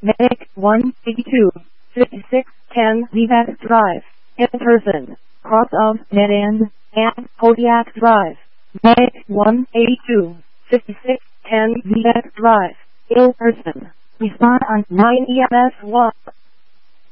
Medic 182, 5610 Levac Drive, in person, cross of Dead End, and Kodiak Drive. Medic 182, 5610 Levac Drive, in person. Respond on 9 EMS 1.